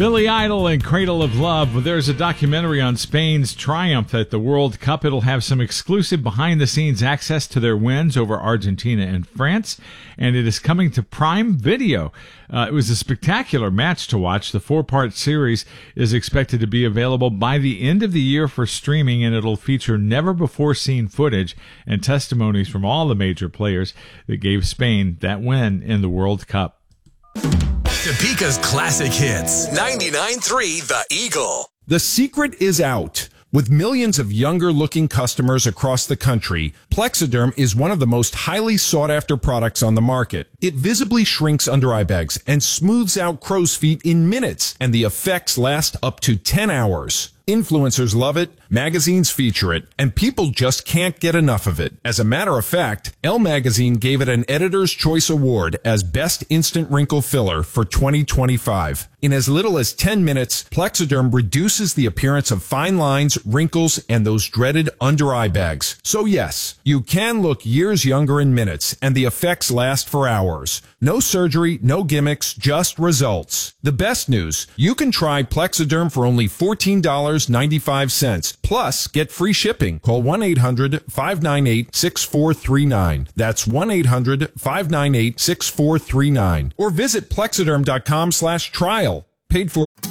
Billy Idol and Cradle of Love. Well, there's a documentary on Spain's triumph at the World Cup. It'll have some exclusive behind-the-scenes access to their wins over Argentina and France, and it is coming to Prime Video. It was a spectacular match to watch. The 4-part series is expected to be available by the end of the year for streaming, and it'll feature never-before-seen footage and testimonies from all the major players that gave Spain that win in the World Cup. Topeka's classic hits. 99.3 The Eagle. The secret is out. With millions of younger-looking customers across the country, Plexiderm is one of the most highly sought-after products on the market. It visibly shrinks under-eye bags and smooths out crow's feet in minutes, and the effects last up to 10 hours. Influencers love it, magazines feature it, and people just can't get enough of it. As a matter of fact, Elle Magazine gave it an Editor's Choice Award as Best Instant Wrinkle Filler for 2025. In as little as 10 minutes, Plexiderm reduces the appearance of fine lines, wrinkles, and those dreaded under-eye bags. So yes, you can look years younger in minutes, and the effects last for hours. No surgery, no gimmicks, just results. The best news, you can try Plexiderm for only $14.95. Plus, get free shipping. Call 1-800-598-6439. That's 1-800-598-6439. Or visit Plexiderm.com/trial. Paid for.